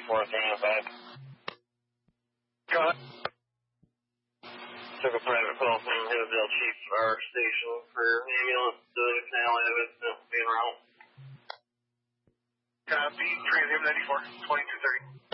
94, 305. Go ahead. Took a private call from Hillsdale Chief our station for ambulance to the canal evidence being around. Copy, Transit 94, 2230.